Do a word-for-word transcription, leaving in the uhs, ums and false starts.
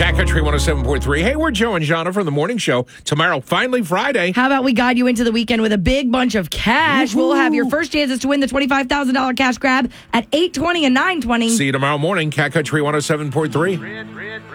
Cat Country one oh seven point three. Hey, we're Joe and Jana from the morning show. Tomorrow, finally Friday. How about we guide you into the weekend with a big bunch of cash? Woo-hoo. We'll have your first chances to win the twenty-five thousand dollars cash grab at eight twenty and nine twenty. See you tomorrow morning, Cat Country one oh seven point three.